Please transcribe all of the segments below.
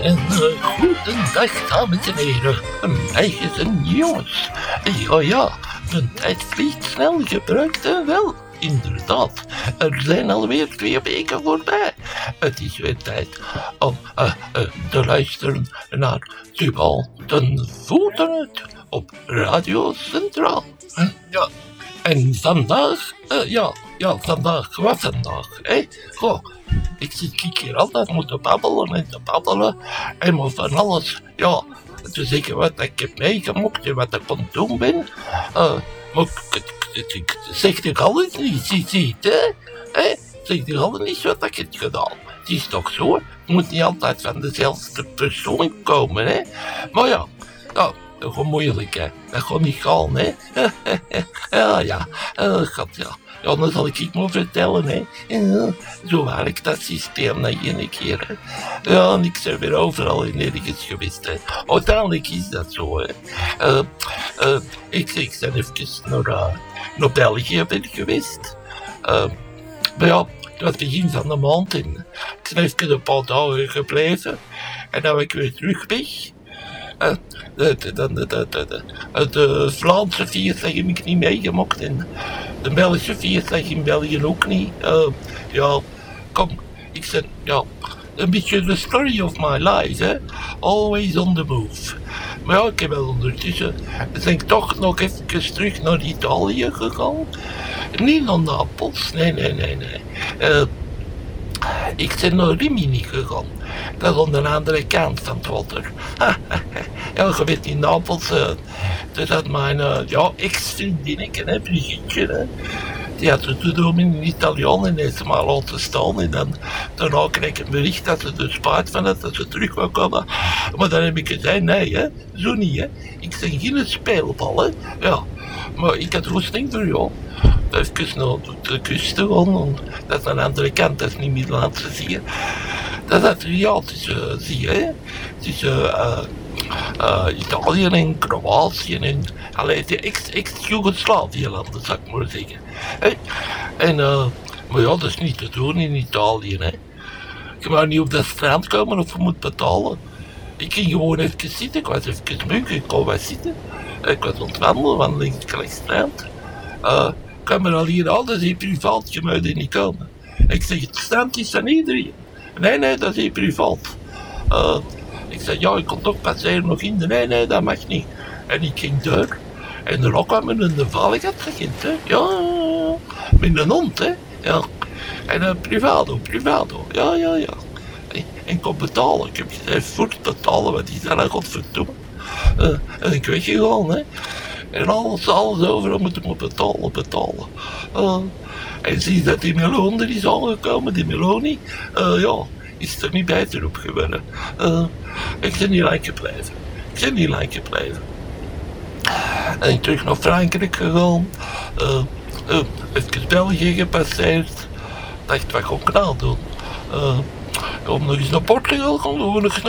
Goedendag, dames en heren, meisjes en jongens. Ja, de tijd vliegt snel, gebruikt en wel. Inderdaad, er zijn alweer 2 weken voorbij. Het is weer tijd om te luisteren naar Tubal ten Voeten op Radio Centraal. Ja, en vandaag, wat vandaag, hè? Goh, ik zit hier altijd moeten babbelen en maar van alles, ja, te zeggen wat ik heb meegemaakt en wat ik aan het doen ben. Maar ik zeg toch alles niet, hè? Zeg toch alles niet wat ik heb gedaan. Het is toch zo, het moet niet altijd van dezelfde persoon komen, hè? Maar ja, dat gaat moeilijk, hè. Dat gaat niet gaan, hè. God, ja. Ja, dan zal ik maar vertellen, hè. Zo werkt dat systeem na één keer, hè. Ja, en ik ben weer overal in ergens geweest, hè. Uiteindelijk is dat zo, hè. Ik ben even naar België geweest. Maar ja, het was begin van de maand en ik ben even een paar dagen gebleven. En dan ben ik weer terug weg. De Vlaamse feestdag heb ik niet meegemaakt en de Belgische feestdag in België ook niet. Ja, kom, ik zeg, ja, een beetje the story of my life, hè. Always on the move. Maar ja, ik heb wel ondertussen, ben ik toch nog even terug naar Italië gegaan. Niet naar Napels, nee. Ik ben naar Rimini gegaan. Dat is aan de andere kant van het water. Ja, je weet in Napels, dat had mijn ex-vriendinnetje, hè, Brigitte, hè. Die had ze toen in Italiaan en heeft ze maar laten staan. En dan daarna kreeg ik een bericht dat ze er spijt van had, dat ze terug wou komen. Maar dan heb ik gezegd, nee, hè, zo niet, hè. Ik ben geen speelbal, hè. Ja, maar ik had goesting voor jou. Even naar de kust te gaan, dat is aan de andere kant, dat is niet Middellandse Zee. Dat is Adriatisch Zee, hè. Tussen Italië en Kroatië en de ex-Jugoslavië-landen, zou ik maar zeggen. En, maar ja, dat is niet te doen in Italië, hè. Je mag niet op dat strand komen of je moet betalen. Ik ging gewoon even zitten, ik was even moe, ik kon wat zitten. Ik was aan het wandelen langs het strand. Kan er al hier al, dat is een privaat, je mag er niet komen. Ik zeg, het strand is van iedereen. Nee, dat is een privaat. Ik zei, ja, ik kon toch passeren nog in de... Nee, dat mag niet. En ik ging door. En er ook kwam een veiligheidsagent, hè. Ja, met een hond, hè. Ja. En privado. Ja. En ik kon betalen. Ik heb gezegd, voort betalen, wat is dat, godverdomme. En ik weggegaan, hè. En alles overal moet ik maar betalen. En zie dat die Meloni er is aangekomen, die Meloni, is er niet beter op geworden. Ik ben niet lang gebleven. En ik terug naar Frankrijk gegaan, even België gepasseerd, dacht wat ga ik nou doen? Om nog eens naar Portugal gaan,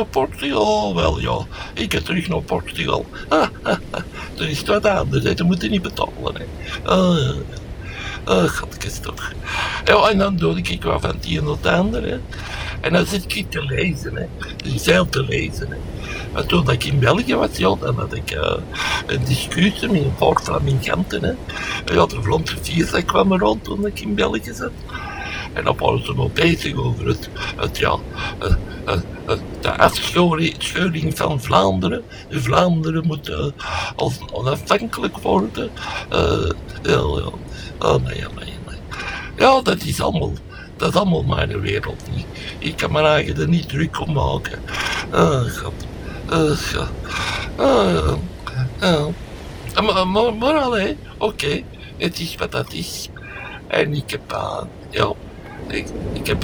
wel ja, ik ga terug naar Portugal. Dan is het wat anders, hè. Dan moet je niet betalen, hè. Godkes toch. Ja, en dan doe ik wat van het een naar het ander, hè. En dan zit ik te lezen, hè. Er is heel te lezen, hè. Maar toen ik in België was, ja, dan had ik een discussie met een paar Flaminganten, hè. Ja, de Vlaamse feestdag kwam er rond toen ik in België zat. En dan waren ze nog bezig over de afscheuring van Vlaanderen. Vlaanderen moet onafhankelijk worden. Nee. Ja, dat is allemaal mijn wereld niet. Ik kan mijn eigen er niet druk om maken. Maar allee, oké, het is wat dat is. En ik heb, ik heb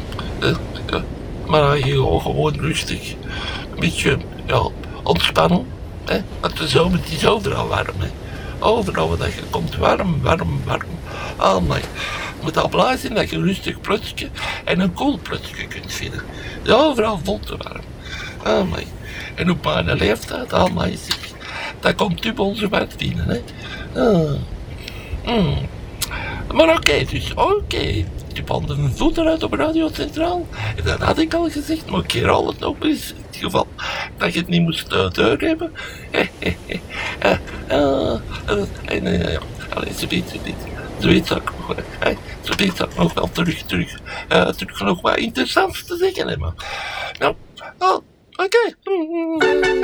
maar gewoon rustig, een beetje, ontspannen. Hè? Want de zomer is overal warm, hè. Overal waar je komt, warm. Oh my. Je moet al blij zijn dat je een rustig plutje en een koel plutje kunt vinden. Ja, overal vol te warm. Oh my. En op mijn leeftijd, oh my, zeg. Dat komt dubbel zo wat binnen, hè. Maar oké, die banden hun voeten uit op Radio Centraal. En dat had ik al gezegd, maar ik herhaal het nog eens. In het geval dat je het niet moest doorhebben. Allee, ze weet. Zo weet zou ik nog wel terug nog wat interessants te zeggen hebben. Nou, oké.